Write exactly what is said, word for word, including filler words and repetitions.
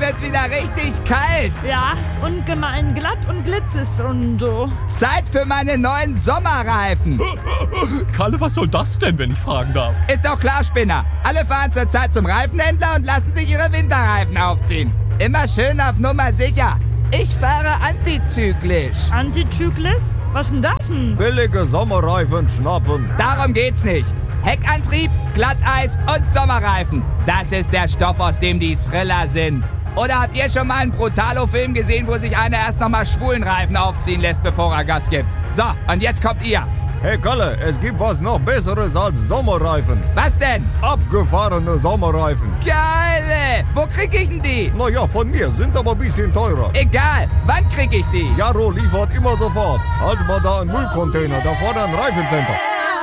wird's wieder richtig kalt. Ja, ungemein glatt und glitzest und so. Zeit für meine neuen Sommerreifen. Kalle, was soll das denn, wenn ich fragen darf? Ist doch klar, Spinner. Alle fahren zurzeit zum Reifenhändler und lassen sich ihre Winterreifen aufziehen. Immer schön auf Nummer sicher. Ich fahre antizyklisch. Antizyklis? Was denn das denn? Billige Sommerreifen schnappen. Darum geht's nicht. Heckantrieb, Glatteis und Sommerreifen. Das ist der Stoff, aus dem die Thriller sind. Oder habt ihr schon mal einen Brutalo-Film gesehen, wo sich einer erst nochmal schwulen Reifen aufziehen lässt, bevor er Gas gibt? So, und jetzt kommt ihr. Hey Kalle, es gibt was noch Besseres als Sommerreifen. Was denn? Abgefahrene Sommerreifen. Geile! Wo krieg ich denn die? Naja, von mir, sind aber ein bisschen teurer. Egal, wann krieg ich die? Jaro liefert immer sofort. Halt mal da einen Müllcontainer, da vorne ein Reifencenter.